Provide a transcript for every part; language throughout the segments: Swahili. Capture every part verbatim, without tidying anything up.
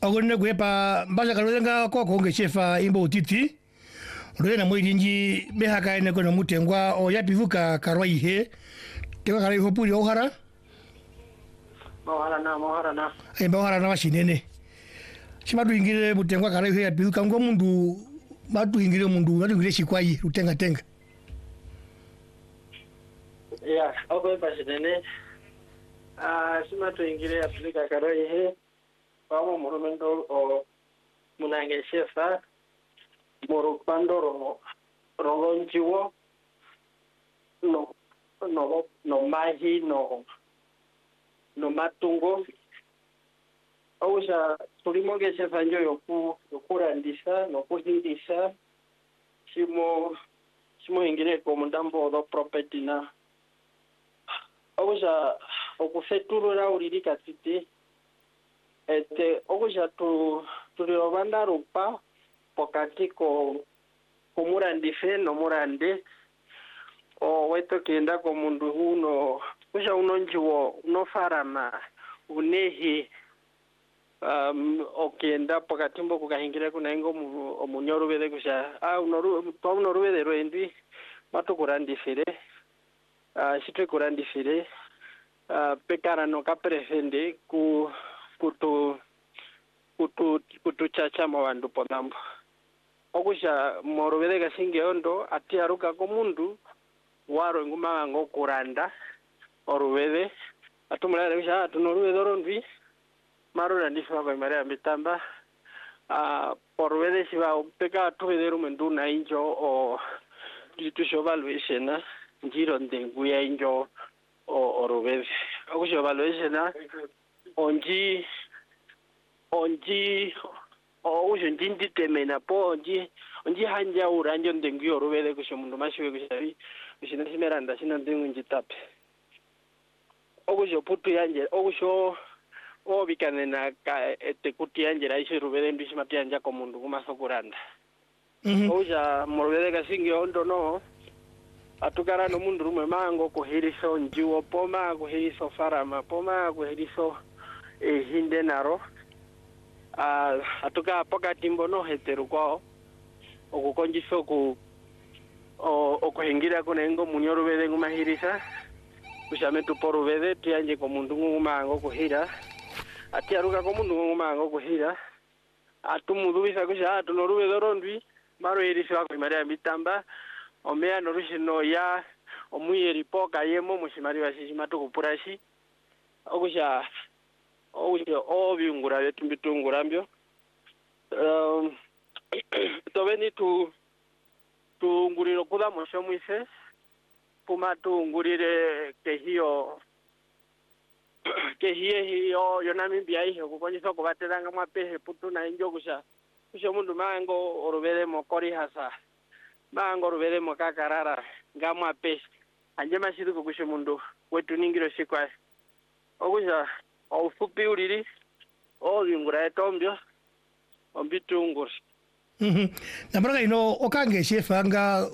agonne kwepa mbasa kalolenga ko konge chefa imbo utiti rwena mwidinji behaka ene kono mutengwa o yapivuka karwaihe tewa kare hopuri ohara mohara na mohara na e mohara na washinene shimadu ingire mutengwa kare yapivuka ngo mundu matu ingire mundu matu ingire shikwai rutenga tenga ya ogo bashinene ah shimatu ingire yapivuka karwaihe Vamos morumendo o munange shefa morupando ro rolonjiwo no no no mahi no no matungo ausa tulimoge shefa njo yoku yokurandisa no kuhindisa simo simo ingire como ndambo do property na ausa okufeturura uririka titi este okuja tu tulirobanda rupa pokati ko kumurandife no murande o weto kenda ko mundu uno kuja uno njiwo uno farama unehi um okenda pokati mbo kukahingira kuna ingo omunyoru bede kuja a unoru to unoru bede roendi matu kurandifire a sitwe kurandifire a pekara no kaprefende ku kutu kutu kutu chacha mawandu ponambo okusha morobele gasinge ondo ati aruka ko mundu waro nguma ngo kuranda orubele atumulare bisha tunorubele rondwi marura ndifa ko mare ambitamba a porubele siba peka tubele rumendu na injo o ditusho valuation njiro ndengu ya injo o orubele okusha valuation onji onji o ujo ndindi temena po onji onji hanja uranjo ndengi orubele kusho mundu mashiwe kushabi kushina simeranda sina ndengu njitape okusho putu yanje okusho obikane na ka ete kuti yanje raishe rubele ndishi mapyanja ko mundu kumasokuranda mhm oja morubele kasingi ondo no atukara no mundu rumwe mango kuhiriso njiwo poma kuhiriso farama poma kuhiriso e hinde naro a atuka pokati mbono heteru kwao okukonjiso ku o okuhingira kuna ngo munyoro bede ngumahirisa kushame tuporu bede tianje ko mundu ngumango kuhira ati aruka ko mundu ngumango kuhira atumudubisa kusha atunoru bede rondwi maro irisa ko maria mitamba omea norushino ya omuyeri poka yemo mushimari bashishimatu kupurashi okusha ojo obiungura yetu mbitungura mbyo um tobeni tu tunguriro kula mosho mwise puma tungurire ke hiyo ke hiyo hiyo yonami bia hiyo kukonyiso kubateranga mapehe putu na injo kusha kusha mundu mango orubele mokori hasa mango orubele mokakarara ngamwa pehe anje mashidu kukusha mundu wetu ningiro shikwa okusha ofupi uriri obiungura etombyo ombitungura mhm nabaraka ino okange shefa nga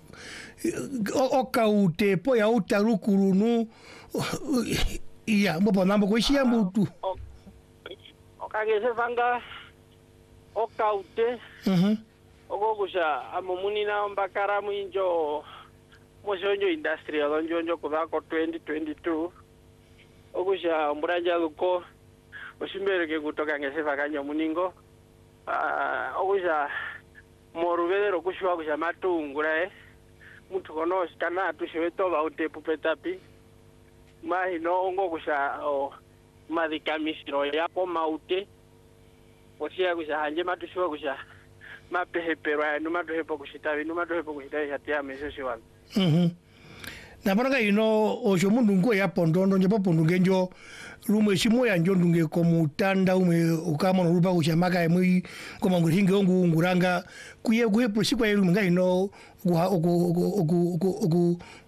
okaute po ya utarukurunu iya mbopo nambo kwishia mbutu okange shefa nga okaute mhm ogokusha amomuni na mbakara mwinjo moshonjo industrial njonjo kubako twenty twenty-two okusha mburanja luko oshimbereke kutoka ngesefa kanya muningo ah okusha morubelero kushwa kusha matungura eh mutu kono skana tushewe toba utepu petapi mahi no ngo kusha o madikamisiro yapo maute osia kusha hanje matushwa kusha mapehepero ya numa tuhepo kushitabi numa tuhepo kushitabi hatia meseshi wan mhm nabaraka ino ojo mundu ngo ya pondondo nje pondo ngenjo rumwe shimo ya njo ndunge komutanda ume ukama no ruba kuchamaka emwe koma nguringe ongu nguranga kuye kuye prosikwa yeru nga ino oku oku oku oku